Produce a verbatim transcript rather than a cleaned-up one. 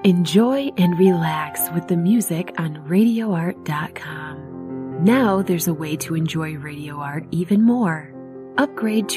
Enjoy and relax with the music on radio art dot com. Now there's a way to enjoy Radio Art even more. Upgrade to